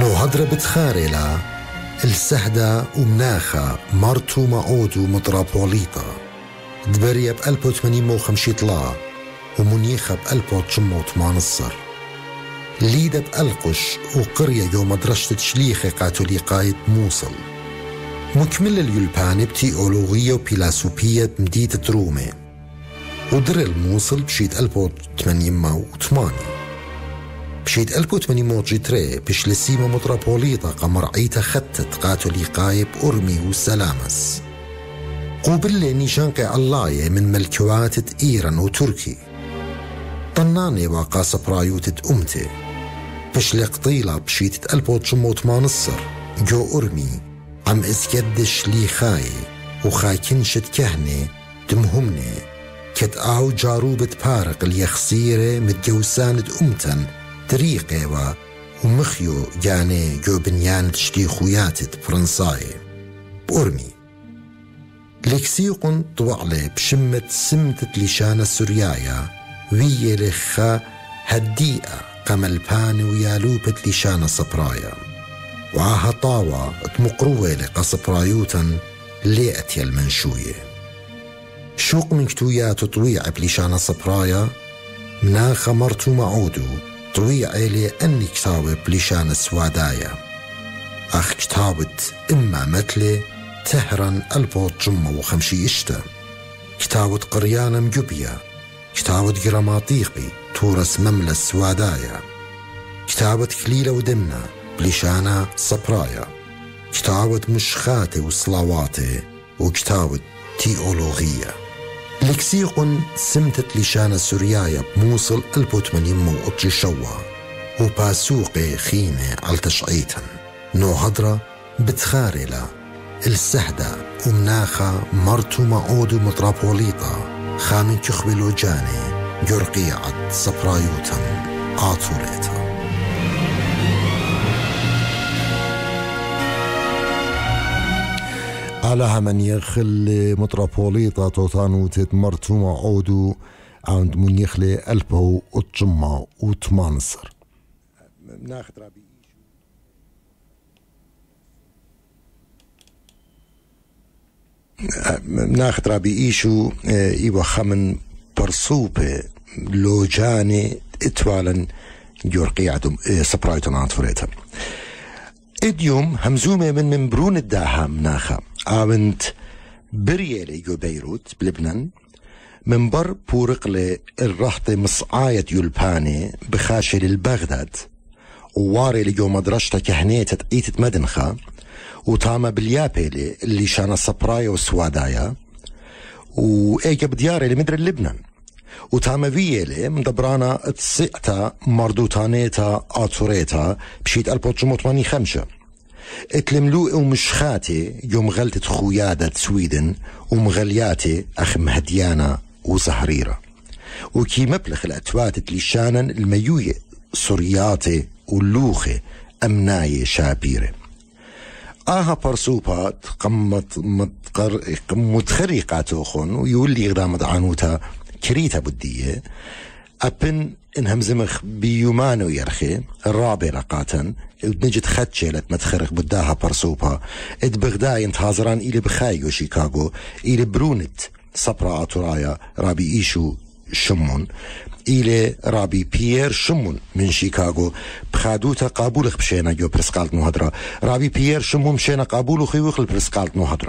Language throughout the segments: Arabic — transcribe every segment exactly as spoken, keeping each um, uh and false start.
هدرة بتخارلة السهدة ومناخة مرتو معودو مطرابوليطة دبرية بألبو ثمانين وخمسين طلا ومنيخة بألبو تشمو تمانصر ليدة بألقش وقرية جو مدرسة تشليخة قاتوليقاية موصل مكمل اليلبان بتيولوغية وبيلاسوبية بمدينة رومي ودر الموصل بشيت ألبو ثمانين وثمانين بشيت ألبو ثمانين وجيتري بش لسيمة مطرابوليطة قمرعيتا خطت قاتوليقاية بأرمي وسلامس قوبل نيشانقي علاية من ملكوات إيران وتركي طناني واقا سبرايوتة أمتي بش لقطيلة بشيتة ألبو تشموت مانصر جو أرمي عم إسكدش لي خاي وخاكنشت كهني دمهمني كد آو جاروبة بارق اليخسيرة متجوسانة أمتن طريقة و ومخيو جاني جو بنيانة شليخوياتة فرنساي بأرمي لكسيقن طوعلي بشمة سمتة لشانة سوريايا ويا لخا هديئة قملبان ويالوبة لشانة صبرايا وعاها طاوة تمقروة لقا صبرايوتا ليأتي المنشوية شوق من كتويات طويع بلشانة صبرايا مناخ مرتو معودو طويع لي أني كتاوة بلشانة سوادايا أخ كتاوة إما مثلي تهران ألبو جمة وخمشي إشتا كتاوة قريانا مجبية كتاوة جراماطيقي تورس مملة سوادايا كتاوة كليلة ودمنة بلشانة صبرايا كتاوة مشخاتي وصلاواتي وكتاوة تيولوغية لكسيقن سمتت لشانة سوريايا بموصل ألبو ثمانين وقتش شوا وباسوقي خينة على تشعيتا نو هدرة بتخارلة السهدة ومناخة مرتو معودو مطرابوليطة خامن تخبلو جاني جرقيعة صبرايوتا آطوليتا على من يخل مطرابوليطة توتانوتت مرتو معودو عند من يخلي ألبو وتجمع وتمانصر ناخد ربي ناخد ربي إيشو إيوه خمن برصوبة لوجاني اتوالا جورقيعة سبرايتون عطفريتها إديوم همزومة من منبرون الداها مناخا آونت بريالي جو بيروت بلبنان منبر بورق لي الرهط مصعاية يلباني بخاشل البغداد وواري لي جو مدرشتا كهنيتة ايتة مدنخا وطامة باليابيلي اللي شانا صبرايا وسوادايا وإيجا بدياري لمدر لبنان وطامة فيالي مدبرانا تصيقتا مردوتانيتا آتوريتا بشيت ألبو جموطماني خمسة اتلملوء ومشخاتي يوم غلطت خويادة سويدن ومغلياتي أخ مهديانا وزهريرة وكي مبلغ الأتوات لشانا الميوية سورياتي واللوخي أمناي شابيرة آها برسوبات قمت متخريقاتوخن ويولي غدامت عنوتا كريتا بدية أبن إنهم زمخ بيومانو يرخي الرابع رقاتا ونجد خدشلت متخرق بداها برسوبا اد بغداي انت هازران إلي بخايو شيكاغو إلي برونت صبرا آتورايا رابي إيشو شمون إلي رابي بيير شمون من شيكاغو بخادوتا قابولخ بشينا جو برسقالت مهدرا رابي بيير شمون مشينا قابولو خيوخ البرسقالت مهدرا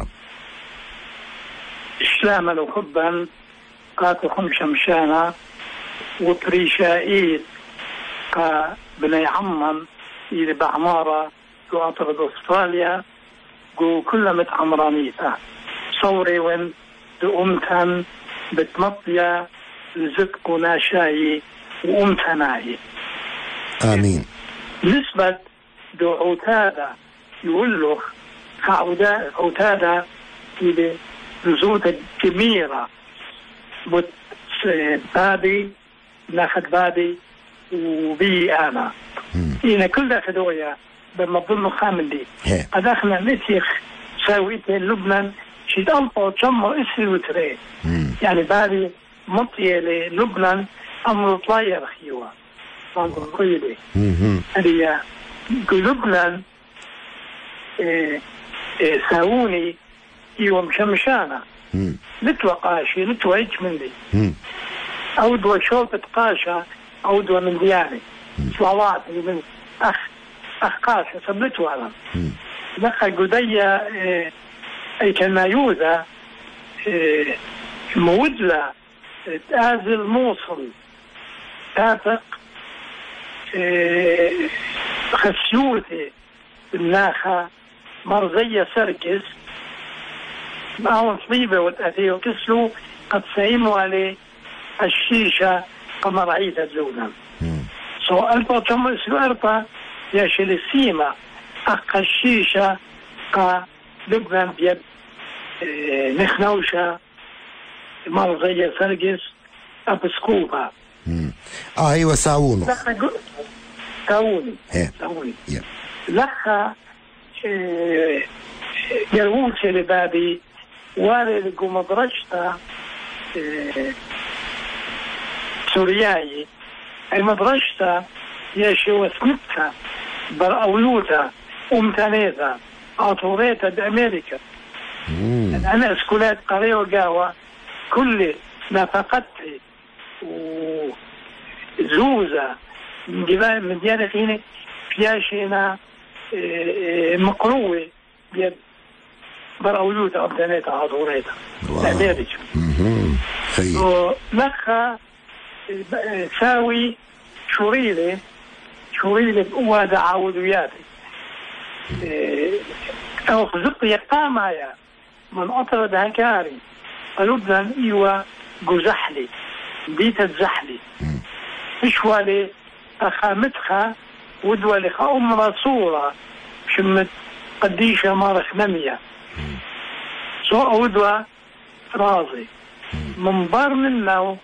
إسلام لو خبا قاتو خمشة مشانا وطريشائيل قا بني عمم إلي بعمارة جو أطرد أستراليا جو كلها متعمرانيتا صوري وين دو أمتن بتمطيا لزدكو ناشاي وأمتناي آمين نسبة دو عتادة يولوخ كعودا عتادة إلي نزوت الجميرة بت بابي ناخد بابي وبي أنا إنا كل ده خدويا بما ظلوا خامن دي أداخنا نتيخ ساويت لبنان شيد ألقوا جمعوا إسري وتري يعني بابي مطية للبنان أمر طلايا رخيوة فانظر قيلي هذه لبنان ساوني يوم شمشانة لتوا قاشي لتوا ايش من دي أودوا شوطة قاشة أودوا من دياني صلوات من أخ أخ قاشة سبلتوا أنا لقى قدية أي كان يوذا مودلة تازل موصل تافق خسيوتي الناخة مرزية سركس معهم صليبة والأثير وكسلوا قد سيموا عليه الشيشة قمر عيدة زونا سو ألبا تم اسلو أربا ياشي السيمة أقا الشيشة قا لبنان بيد نخنوشة مرزية سركس أبسكوبة آه أيوة ساونو ساوني ساوني لخا جروتي لبابي واري لقو مدرجتا سورياي اي مدرجتا ياشي وسنتها برأولوتا امتانيتا اطوريتا بامريكا انا اسكولات قرية وقاوة كل نفقتي وزوزة من جبال من ديانة فيني فياشينا مقروي بيد برأولوتا أبدانيتا عطوريتا لأمريكا لخا ساوي شوريلي شوريلي بقوة عودياتي أو خزق يقامايا من أطرد هكاري لبنان إيوة جزحلي بيت الزحلي إشوالي أخامتها ودولي أم رسولة شمت قديشة مارخ نمية سوء ودوى رازي منبر منه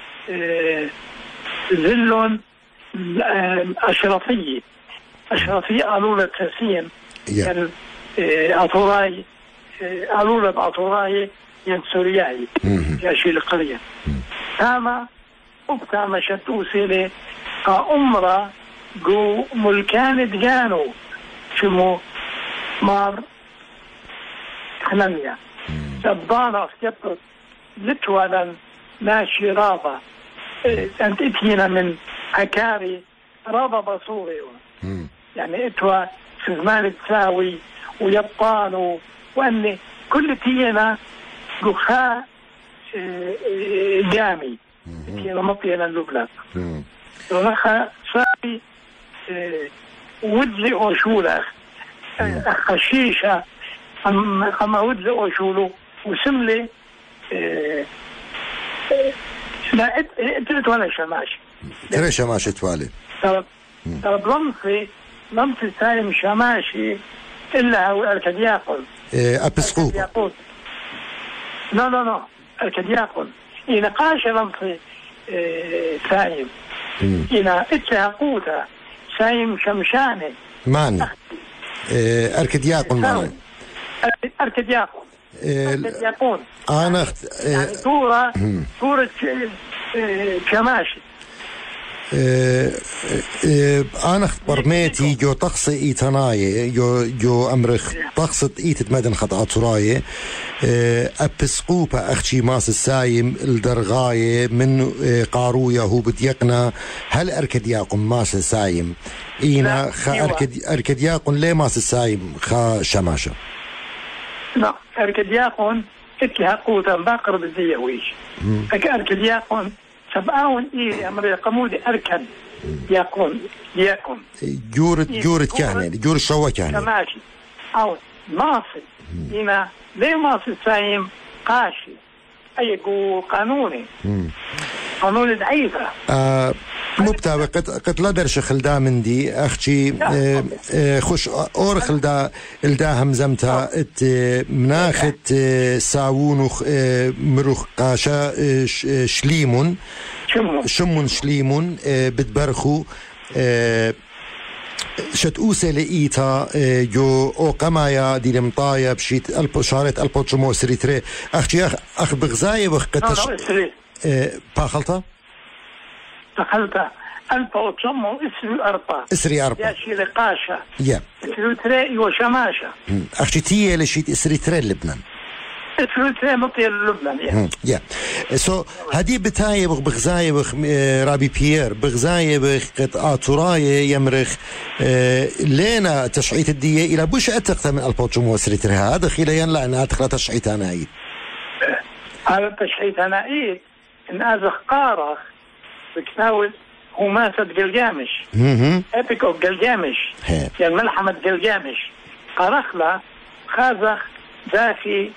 ذل أشرفية أشرفية قالوا تسيم كان أطوراي قالوا بأطوراي ين سورياي ياشي القرية تاما وبتاما شتوسيلي قا جو ملكان دجانو شمو مار حنمية سبانا سكبت لتوالا ماشي رابا انت اتينا من عكاري رابا بصوري يعني اتوا في زمان تساوي ويبطانو واني كل تينا قخاء جامي تينا مطينا لبنان ولخا صاري ودلي أوشولة خشيشة أما ودلي أوشولو وسملي لا اتلت ولا شماشي ترى شماشي توالي طلب طلب لمصي لمصي سايم شماشي إلا هو الكدياقل أبسقوب لا لا لا الكدياقل إذا قاش لمصي سايم إذا اتهقوتا سايم شمشاني ماني أركدياقون ماني أركدياقون أركدياقون أنا أخت يعني صورة صورة شماشي أنا أخت برميتي جو طقس إيتناي جو جو أمرخ طقس إيتت مدن خطأ تراي أبسقوبة أختي ماس السايم الدرغاية من قاروية هو بديقنا هل أركدياقون ماس السايم إينا خا أركد أركدياقون ليه ماس السايم خا شماشة لا أركدياقون اتلها قوتا باقر بالزية ويش أركدياقون سبعون إيه أمر قمودي أركد يكون يكون جورة جورة كهنة جورة شوا كهنة ماشي أو ماصي هنا ليه ماصي سايم قاشي أي جو قانوني قانون ضعيفة آه مبتابة قد قد لا درش خلدا من دي أختي آه آه خش أور خلدا الدا همزمتا ات مناخت آه ساوونخ آه مروخ قاشا آه شليمون شمون شليمون آه بتبرخو آه شتوسة لإيتا جو أو قمايا دي مطايا بشيت ألبو شارت ألبو تشمو سريتري أختي أخ أخ بغزاية وقتش باخلطة دخلت ألف وتصمم إسري أربعة إسري أربعة ياشي لقاشة يا إسري تري وشماشة أختي لشيت إسري تري لبنان إسري تري مطير لبنان يا يا سو هدي بتاعي بغ بغزاي بغ رابي بيير بغزاي بغ قد آتوراي يمرخ لينا تشعيت الدية إلى بوش أتقت من ألف وتصمم إسري تري هذا خيليان لأنها تخلى تشعيت أنا عيد هذا تشعيت أنا عيد إن أزخ قارخ بكتاول هماسة جلجامش epic of جلجامش يعني ملحمة جلجامش قرخلة خازخ داخي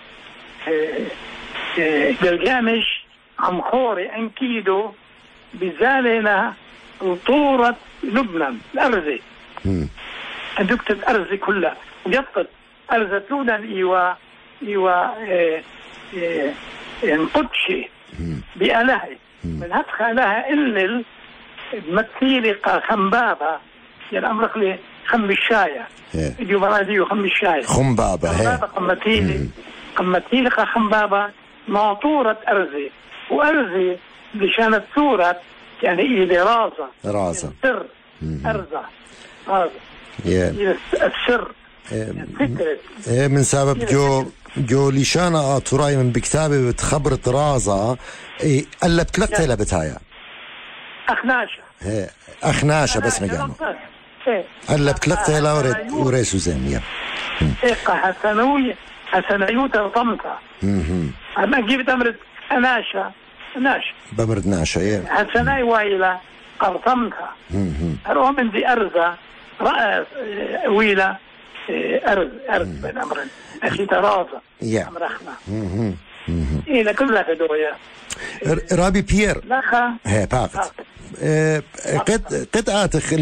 جلجامش عم خوري انكيدو بزالنا طورة لبنان الأرزي دكتة الأرزي كلها ويطقد أرزة لبنان إيوا إيوا انقدشي بألهي من هدخل لها إلا المثيلقة خمبابة يعني أمرك لي خم الشاية يجوا مراديو خم الشاية خمبابة خمبابة قمتيلي قمتيلقة خمبابة ناطورة أرزي وأرزي لشانت ثورة يعني إلي رازة رازة سر أرزة رازة السر فكرة من سبب جو جو لشانة آتوراي من بكتابة بتخبرت رازة ألا بتلقتها لبتايا أخناشة أخناشة بس مجانو ألا بتلقتها لا وريسو زين إيقا حسنوية حسنيوتا وطمتا أما جيبت أمرت أناشة ناشة بمرد ناشة إيه حسناي وايلة قرطمتها أروح من دي أرزة رأس ويلة أرز أرز بين أمرين أخي ترازة أمرخنا إيه كلها في دوية رابي بيير لخا هي باقت قد قد آتخ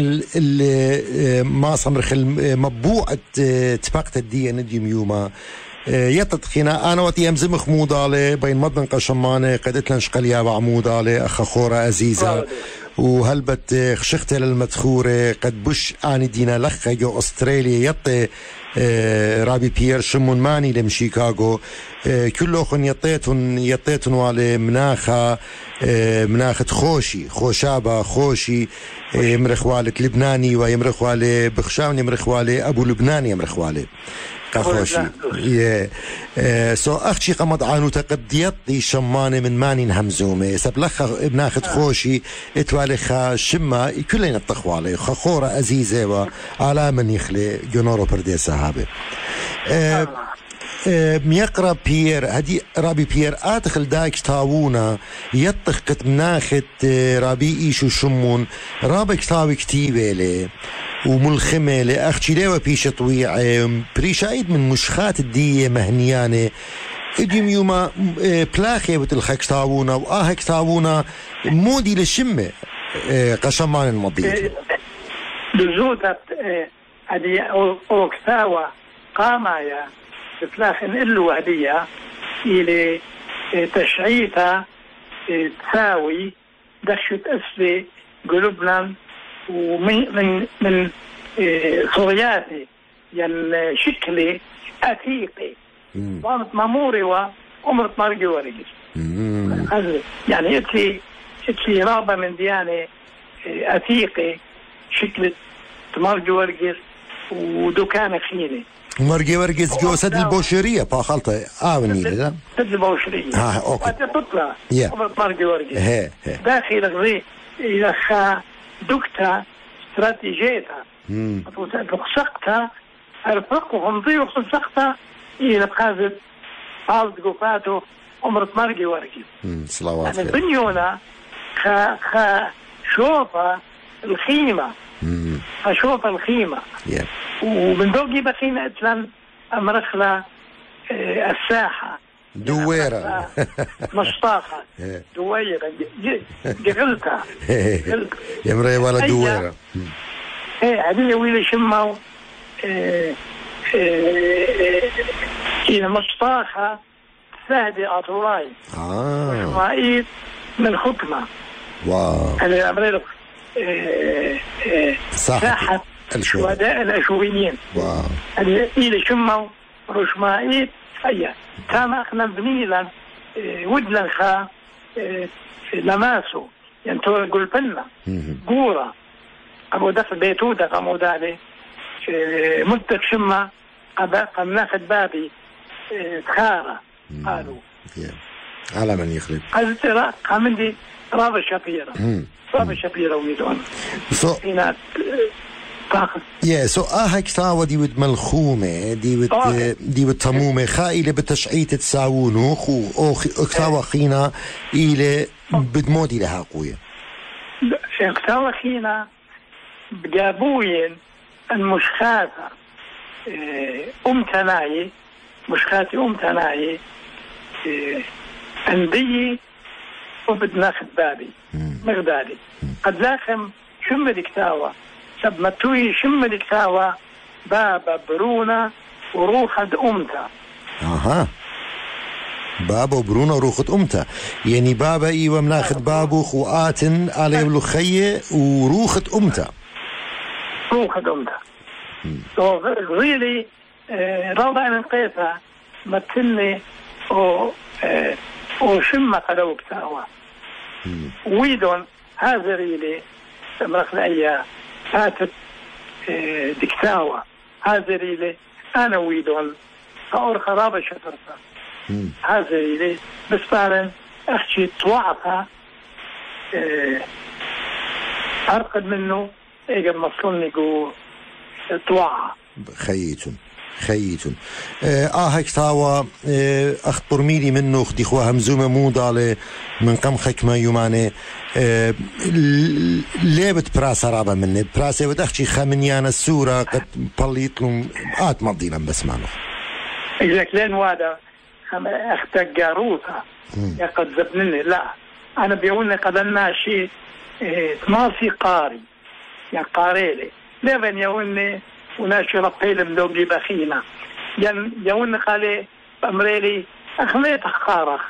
ما صمرخ المبوعة تفاقت الدية نديم يوما يتدخينا أنا وتي أمزم خمودالي بين مدن قشمانة قدت لنشقليا بعمودالي أخا خورة عزيزة وهلبت خشختي للمدخورة قد بش آني دينا لخا جو أستراليا يطي رابي بيير شمون ماني لم شيكاغو كلهم يطيتن يطيتن والي مناخة مناخة خوشي خوشابة خوشي يمرخ والي لبناني ويمرخ والي بخشاون يمرخ والي أبو لبناني يمرخ والي كخوشي يه سو أختي قمض عنو تقديت دي شمانة من ماني نهمزومة سبلخ بناخد خوشي اتوالخا شما كلنا التخوالي خخورة عزيزة وعلى من يخلي جنورو بردي صحابة اه ميقرا بيير هدي رابي بيير آتخل دايكش تاوونا يطخ كت مناخت رابي إيشو شمون رابي كتاوي كتيبه لي وملخمة لأختي ليوة بيشة طويعة بريشايد من مشخات الدية مهنيانة إديم يوما بلاخي بتلخك تاوونا وآهك تاوونا مودي للشمة قشمان المضيط لزوتة هدي أوكتاوة قامايا بتلاخي نقلوا هدية إلي تشعيتها تساوي دشت أسلي قلوبنا ومن من من صرياتي يعني شكلي أثيقي ضامت ماموري وعمرت مرقي ورقي يعني اتلي اتلي رابة من ديانة أثيقي شكلة مرقي ورقي ودكان خيني مرقي ورقس جو سد البوشرية با خلطة آوني لذا سد البوشرية ها أوكي وأنت تطلع عمرت مرقي ورقي داخل غزي إذا خا دكتا استراتيجيتها بخسقتها أرفقهم ضي وخسقتها إلى بخازت عالد قفاته عمرت مرقي ورقي صلوات يعني البنيونة خا خا شوفة الخيمة خشوفة الخيمة yeah. ومن دوقي بخيمة إتلان أمرخلة الساحة دويرة مشطاقة دويرة جغلتها يمري ولا دويرة ايه هذه ويلي شموا إلى مشطاقة سهدي أطوراي آه رئيس من حكمة واو أنا أمريك ساحة الشهداء الأشوريين واو إلى شموا رشمائيل هيا كان احنا بنيلا ودلن خا لماسو ينتور قول بنا قورة أبو دفع بيتودة قاموا دالي مدة شمة أبقى ناخد بابي تخارة قالوا على من يخرب قلت ترى قامندي رابع شفيرة رابع شفيرة ويدون هنا يا سو آهك تاوى دي ود ملخومة دي ود دي ود تمومة خائلة بتشعيت تساوونه خو أو اكتاوى خينا إلى بدمودي لها قوية اكتاوى خينا بجابوين المشخاثة أم تناي مشخاتي أم تناي عندي وبدناخد بابي مغدادي قد لاخم شم دكتاوى سبمتوي شم دكتاوى بابا برونا وروخد أمتا اها بابا وبرونا وروخد أمتا يعني بابا ايوه مناخد بابو خواتن على بلوخية وروخد أمتا روخد أمتا so really روضة من قيسة متني او او شمة قدو بتاوى ويدون هذا ريلي سمرخ لأيها هاتت دكتاوى هذا ريلي أنا ويدون فأور خرابة شفرتها هذا ريلي بس فارن أخشي طوعتها أرقد منه إيجا مصلني قو طوعها خيتون خيتون آه هيك تاوى آه أخت برميلي منه أختي خواه همزومة موضة من قم خكمة يوماني آه ليه بتبراسة رابا مني براسة ودأختي خامنيانا السورة قد بليت لهم آت مضينا بس معنا إذا لين وادا أختك جاروثة قد زبنني لا أنا بيقولني قد الناشي ماسي قاري يعني قاريلي لين يقولني وناشي ربيل مدوبي بخينا ين يون قالي أمريلي أخليت خارخ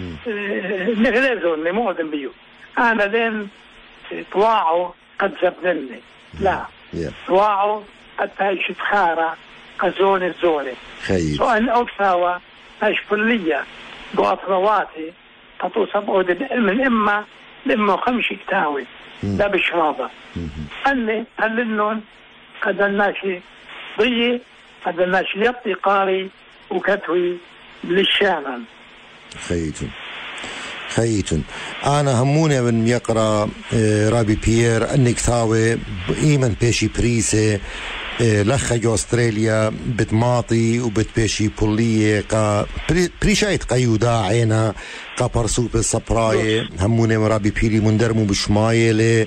نغلزون لمودن بيو أنا لين طواعوا قد زبنني لا طواعوا قد هايش تخارة قزون الزوني سؤال أوكساوة هايش فلية بأطرواتي تطوصب من إما لإما خمشي كتاوي لا بشرابة أني هلنون قد الناشي ضيي قد الناشي يبطي قاري وكتوي للشامل خيتون خيتون أنا هموني من يقرأ رابي بيير أنك تاوي إيمن بيشي بريسي لخج أستراليا بتماطي وبتبيشي بولية قا بريشايت قيودا عينا قا برسوب الصبراي هموني مرابي بيلي مندرمو بشمايلي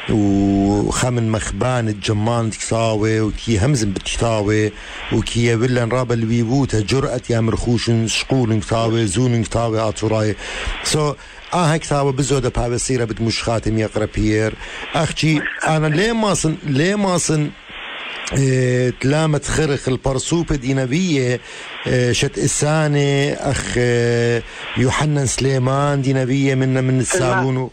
وخمن مخبان الجمان تكساوي وكي همزن بتكتاوي وكي يبلن رابا الويبوتا جرأة يامر خوشن شقول كتاوي زون كتاوي آتوراي سو so, آه هيك تاوي بزودة بابا سيرة بدمش خاتم يقرأ بيير أختي أنا ليه ماسن ليه ماسن اه تلامة خرخ البرسوبة دينبية اه شت إساني أخ اه يوحنا سليمان دينبية من من السابون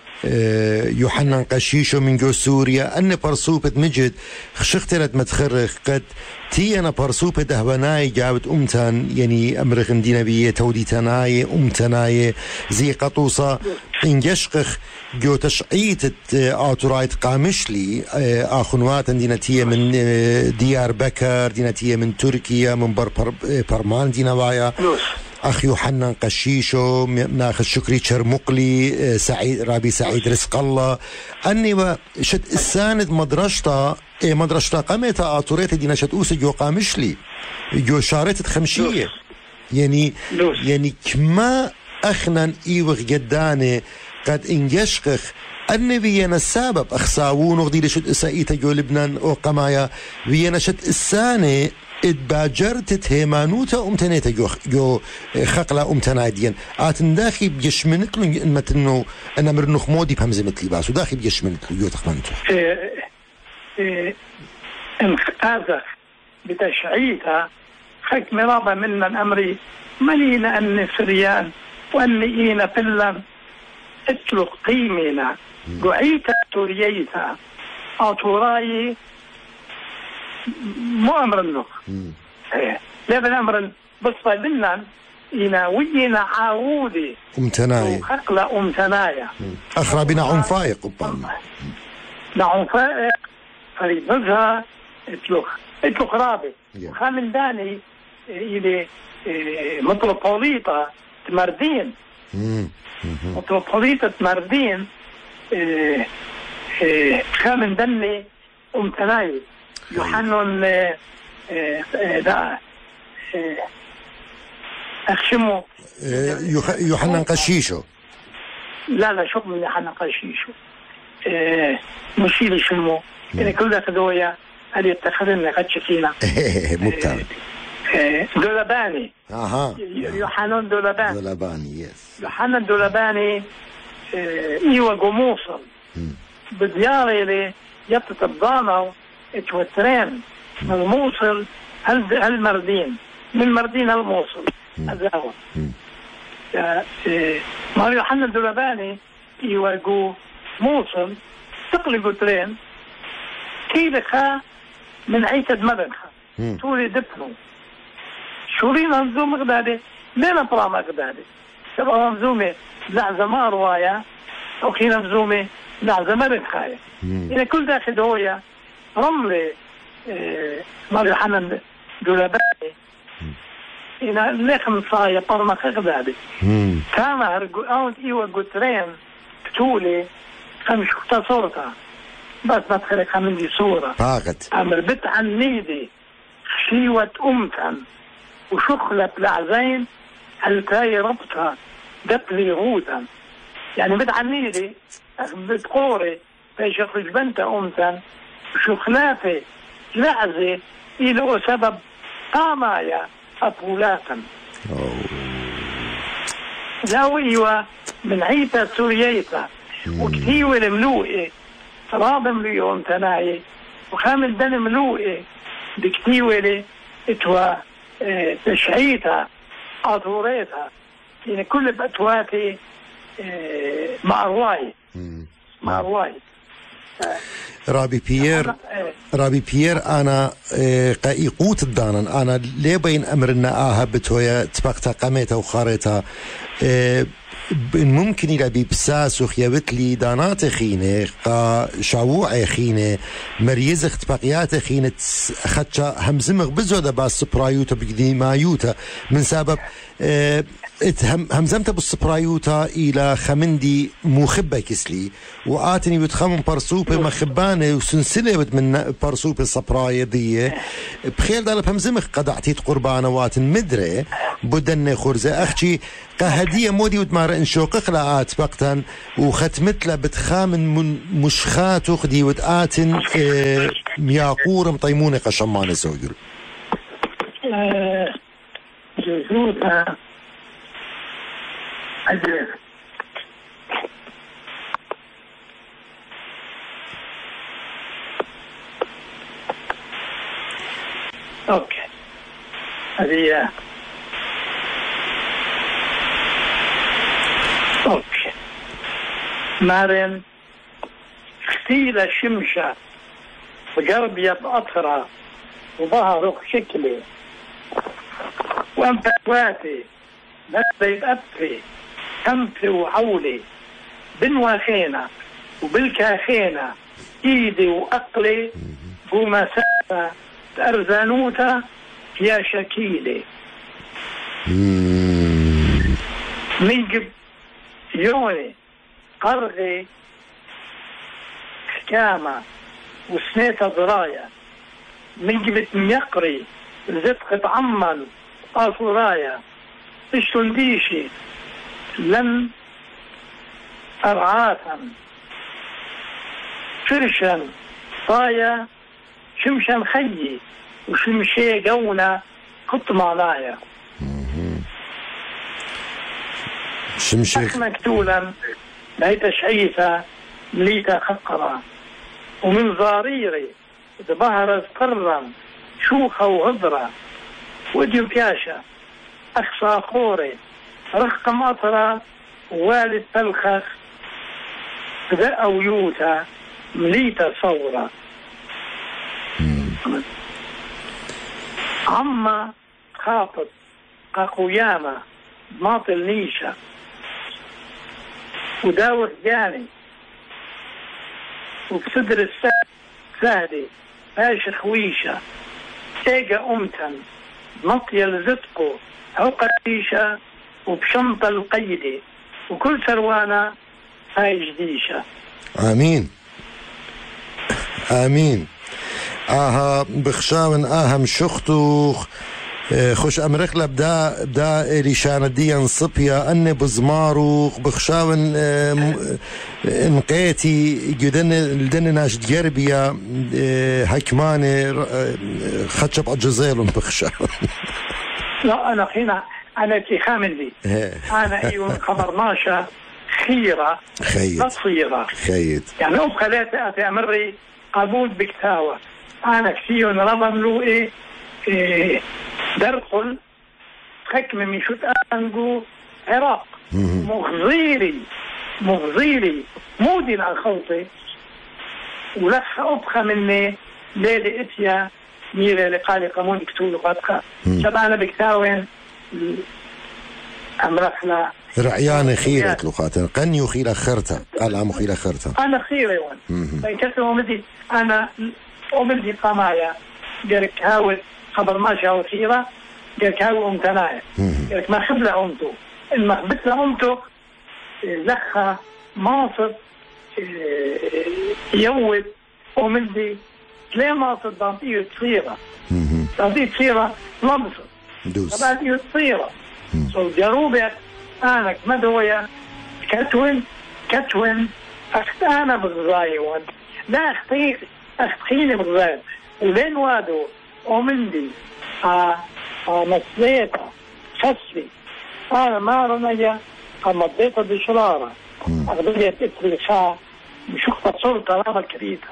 يوحنا قشيشو من جو سوريا أن برسوبة مجد خشختلت متخرخ قد تي أنا برسوبة دهبناي جابت أمتان يعني أمرخ دينا بيه تودي تناي أمتناي زي قطوصة إن جشقخ جو تشعيت آتورايت قامشلي آخنوات دينا تي من ديار بكر دينا تي من تركيا من بر برمان دينا بايا أخ يوحنا قشيشو ناخذ شكري شرمقلي سعيد رابي سعيد رزق الله أني شت الساند مدرشتا إيه مدرشتا قامتا آتوريت دينا شت أوس جو قامشلي جو شارت خمشية يعني يعني كما أخنا إيوغ جداني قد إنجشقخ أن فينا السبب أخساوون وغدي لشت إسائيتا جو لبنان أو قمايا فينا شت الساني اتباجرت هيمانوتا امتنيتا جو جو خقلا امتنايدين اتن داخي بيشمنتلو ان متنو انا مرنخ مودي بهمزه مثلي باس وداخي بيشمنتلو جو تخمنتو ان هذا بتشعيتها خك مرابا من الامر ملينا ان سريان وان اينا فلم اتلق قيمنا قعيتا تورييتا اتوراي مو أمر النخ لابد أمر بصفة لنا إنا وينا عاودي أمتناية وخقلة أمتناية أخرى بنا عنفايق قبان نعنفايق فريد نزها اتلوخ اتلوخ رابي وخامن داني إلي مطروبوليطة تمردين مطروبوليطة تمردين خامن داني أمتناية يوحنون دا أخشمو يوحنا قشيشو لا لا شو من يوحنا قشيشو مشيل شمو يعني كل ذا كدويا اللي يتخذنا قد شكينا مبتعد دولباني اها يوحنا دولباني دولباني يس يوحنا دولباني ايوه قموصل بدياري اللي يتطبضانو اتوترين من الموصل هالمردين من مردين الموصل هذا هو مار يوحنا الدولباني يواجهوا موصل تقلقوا ترين كيلخا من عيتد مدنخا تولي دفنوا شورينا نزوم غدادي لينا براما غدادي تبقى نزومي لعزة رواية أو كينا نزومي لعزة مدنخاية إذا كل داخل هويا رملي مار يوحنا دولباني إنا ليخم صايا برما غدادي كان هرقو أون إيوا قترين كتولي خمش كتا صورتها بس بدخل خمندي صورة باقت أمر بت عن نيدي خشيوة أمتن وشخلة العزين هلتاي ربطها دبلي غوتا يعني بت عن نيدي بتقوري فيش يخرج بنت أمتن وشخلافي لعزي إلو سبب قامايا أبولاتا زاوية من عيتا سورييتا وكتيوة الملوئي رابع مليون تناي وخامل دن ملوئي بكتيوة لي اتوا اه تشعيتها أطوريتها يعني كل بأتواتي اه مع رواي مع رواي رابي بيير رابي بيير أنا قايقوت الدانن أنا ليه بين أمرنا آها بتويا تبقتا قميتا وخاريتا ممكن إلى بيبساس وخيابت لي دانات خينة قا شاوع خينة مريز اختباقيات خينة خدشا همزمغ بزودة باس سبرايوتا بقدي مايوتا من سبب اه همزمت بالسبرايوتا إلى خمندي مخبة كسلي وآتني بتخمم برسوبة مخبانة وسنسلة من برسوبة السبراية دي بخير دالب همزمغ قد اعطيت قربانة واتن مدري بدن خرزة أختي كهدية مودي ودمار انشوقق لآت بقتن وختمتلا بتخامن من مشخات وخدي ودآتن اه مياقور مطيمونة قشمان سوجل جزوتا أدرس أوكي هذه أوكي مارن اختيل شمشة وقربية أطرة وظهرك شكلي وأنفواتي نسبي أبفي كمفي وعولي بالواخينة وبالكاخينة إيدي وأقلي ومسافة أرزانوتا يا شكيلي نجب يوني قرغي حكامة وسنيتة ضرايا نجبت ميقري زدقة عمل أصرايا اشتنديشي لن أرعاثا فرشا طايا شمشا خيي وشمشي قونا خط معنايا شمشي مكتولا ليت شعيثة ليت خقرا ومن ضريري ظهر قرا شوخة وهضرة ودي كاشا أخصى خوري رخ مطرة والد فلخخ ذا ويوتا مليتا صورة عما خاطب قاقوياما ماطل نيشة وداوت جاني وبصدر السهل سهلي باش خويشة تيجا أمتن مطية لزتقو عقد ريشة وبشنطة القيدة وكل سروانة هاي جديشة. آمين آمين. آها بخشاون آهم شختوخ خوش أمريخ لبدا بدا ريشان ديان صبيا أني بزماروخ بخشاون انقيتي جدن لدن ناش جربيا هكماني خدشب أجزيلهم بخشاون. لا أنا خينا أنا في خامن لي أنا أيوة خبرناشا خيرة خيط نصيرة خيط يعني أم خلاتي أتي أمري قبول بكتاوة أنا كسيون رضم له إيه, إيه درقل حكم من شوت أنجو عراق مغزيري مغزيري مودين على خوطي ولخ أبخى مني ليلة إتيا ميري لقالي قامون كتولو قدقى شبعنا بكتاوين أمرخنا رعيان خيرة لقاتل قن يخيل خرطة قال عمو خيل خرطة أنا خيرة وان فإنكسر ومدي أنا ومدي قمايا جارك هاول خبر ما شاو خيرة جارك هاول أمتنايا جارك ما خبلة أمتو إن ما خبتلة أمتو لخا ماصد يوب ومدي تلاقي ماصد دانتيه تصيرة دانتيه تصيرة لمصد دانتيه تصيرة سو جاروبك أنا مدوية كتون كتون أخت أنا بغزايون لا أختي أختيني بغزايون ولين وادو ومندي آه آه مسليتا خسري أنا ما رمية مضيتها بشرارة أغلبية إتريخا بشوفة سلطة رابا كريتا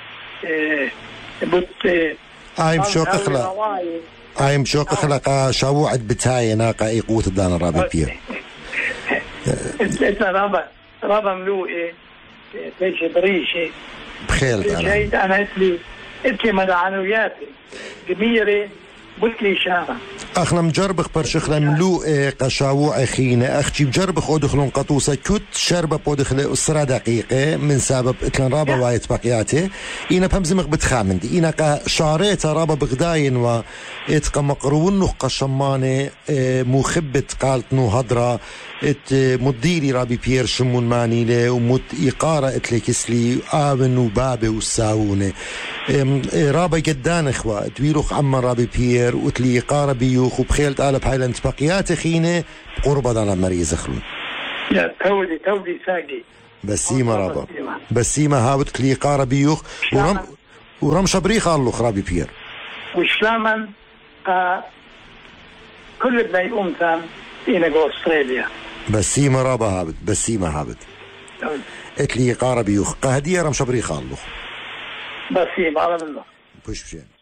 بط أي مشوق أخلق أي مشوق أخلق شاوعد بتاعي ناقا إيقوت الدان الرابع بيه انت رابع رابع ملوئي ليش بريشي بخير انا انا اتلي اتلي مدعنوياتي جميري قلت لي شامة اخنا مجربخ برشخنا ملوء قشاوع اخينا اختي مجربخ ادخلون قطوسه كت شربه بودخل اسرة دقيقه من سبب اتلن رابا وايت بقياته انا بهمزمخ بتخامن دي انا شاريت رابا بغداين و اتق مقرون نق شمانه مخبت قالت نو هضره ات مديري رابي بيير شمون ماني له ومت اقاره اتلي كسلي ابن وبابه والساونه رابا جدان اخوه تويروخ عم رابي بيير وتلي اقاره بيوخ وبخيلت قالب هاي الانتفاقيات خينه قربة على مريز خلون لا تولي تولي ساقي بسيمة رابا بسيمة هاوت تلي اقاره بيوخ ورم ورم شبريخ قال رابي بيير وشلاما آه كل ابني امثال إنا جو أستراليا بسيمة رابا هابت بسيمة هابت اتلي قارة بيوخ قهدية رم شبري خالو بسيمة على الله بوش بشين